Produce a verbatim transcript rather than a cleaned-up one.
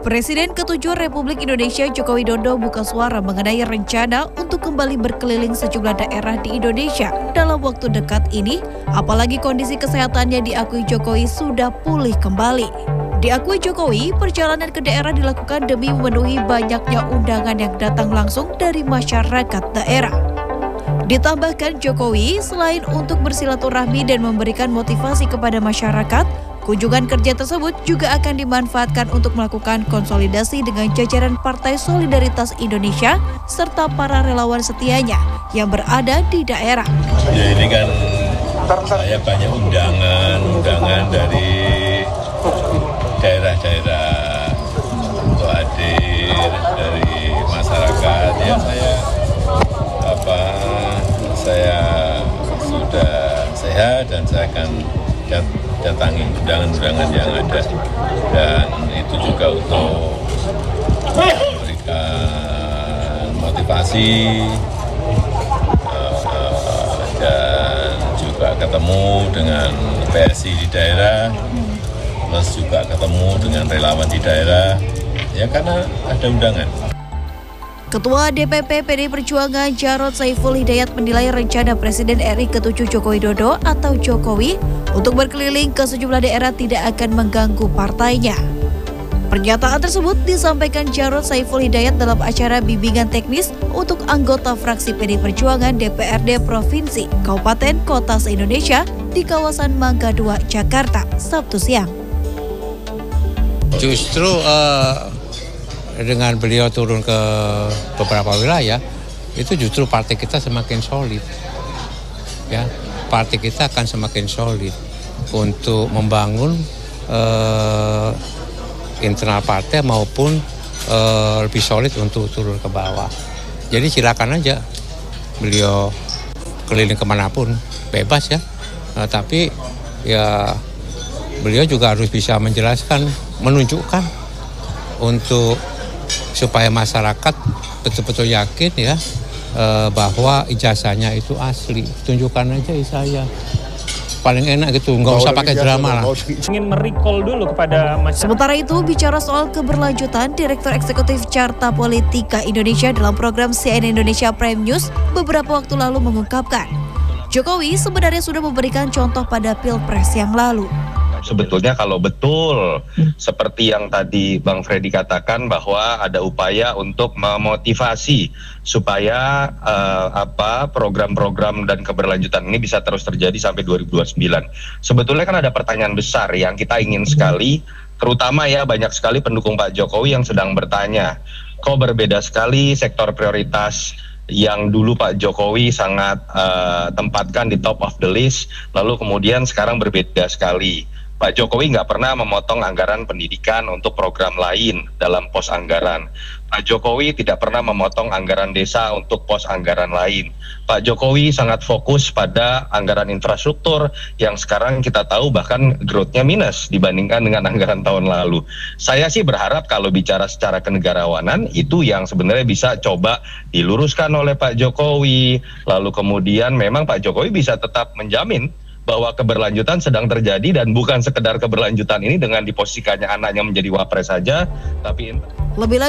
Presiden ketujuh Republik Indonesia Joko Widodo buka suara mengenai rencana untuk kembali berkeliling sejumlah daerah di Indonesia dalam waktu dekat ini, apalagi kondisi kesehatannya diakui Jokowi sudah pulih kembali. Diakui Jokowi, perjalanan ke daerah dilakukan demi memenuhi banyaknya undangan yang datang langsung dari masyarakat daerah. Ditambahkan Jokowi, selain untuk bersilaturahmi dan memberikan motivasi kepada masyarakat, kunjungan kerja tersebut juga akan dimanfaatkan untuk melakukan konsolidasi dengan jajaran Partai Solidaritas Indonesia serta para relawan setianya yang berada di daerah. Ya, ini kan saya banyak undangan, undangan dari daerah-daerah untuk hadir dari masyarakat. Ya saya apa saya sudah sehat dan saya akan datangi undangan-undangan yang ada, dan itu juga untuk memberikan motivasi uh, dan juga ketemu dengan P S I di daerah, plus juga ketemu dengan relawan di daerah, ya karena ada undangan. Ketua D P P P D I Perjuangan Jarod Saiful Hidayat menilai rencana Presiden R I ketujuh Joko Widodo atau Jokowi untuk berkeliling ke sejumlah daerah tidak akan mengganggu partainya. Pernyataan tersebut disampaikan Jarod Saiful Hidayat dalam acara bimbingan teknis untuk anggota fraksi P D I Perjuangan D P R D Provinsi, Kabupaten, Kota se-Indonesia di kawasan Mangga dua, Jakarta, Sabtu siang. Justru uh... dengan beliau turun ke beberapa wilayah, itu justru partai kita semakin solid. Ya, partai kita akan semakin solid untuk membangun eh, internal partai maupun eh, lebih solid untuk turun ke bawah. Jadi silakan aja beliau keliling kemanapun, bebas ya. Nah, tapi ya beliau juga harus bisa menjelaskan, menunjukkan untuk supaya masyarakat betul-betul yakin ya eh, bahwa ijazahnya itu asli. Tunjukkan aja ijazah. Paling enak gitu, nggak usah pakai drama lah. Ingin merecall dulu kepada masyarakat. Sementara itu, bicara soal keberlanjutan, Direktur Eksekutif Carta Politika Indonesia dalam program C N N Indonesia Prime News beberapa waktu lalu mengungkapkan, Jokowi sebenarnya sudah memberikan contoh pada Pilpres yang lalu. Sebetulnya kalau betul seperti yang tadi Bang Freddy katakan bahwa ada upaya untuk memotivasi supaya uh, apa program-program dan keberlanjutan ini bisa terus terjadi sampai dua ribu dua puluh sembilan. Sebetulnya kan ada pertanyaan besar yang kita ingin sekali, terutama ya banyak sekali pendukung Pak Jokowi yang sedang bertanya, kok berbeda sekali sektor prioritas yang dulu Pak Jokowi sangat uh, tempatkan di top of the list, lalu kemudian sekarang berbeda sekali. Pak Jokowi nggak pernah memotong anggaran pendidikan untuk program lain dalam pos anggaran. Pak Jokowi tidak pernah memotong anggaran desa untuk pos anggaran lain. Pak Jokowi sangat fokus pada anggaran infrastruktur yang sekarang kita tahu bahkan growth-nya minus dibandingkan dengan anggaran tahun lalu. Saya sih berharap kalau bicara secara kenegarawanan itu yang sebenarnya bisa coba diluruskan oleh Pak Jokowi. Lalu kemudian memang Pak Jokowi bisa tetap menjamin bahwa keberlanjutan sedang terjadi dan bukan sekedar keberlanjutan ini dengan diposisikannya anaknya menjadi wapres saja, tapi lebih